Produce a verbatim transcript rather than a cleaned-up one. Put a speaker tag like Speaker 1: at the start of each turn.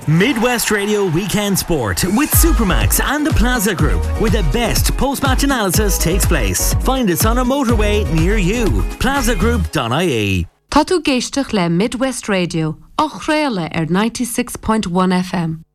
Speaker 1: Midwest Radio Weekend Sport with Supermax and the Plaza Group, where the best post-match analysis takes place. Find us on a motorway near you. plaza group dot I E.
Speaker 2: Tá tú géisteach le Midwest Radio, á chréile ar ninety-six point one F M.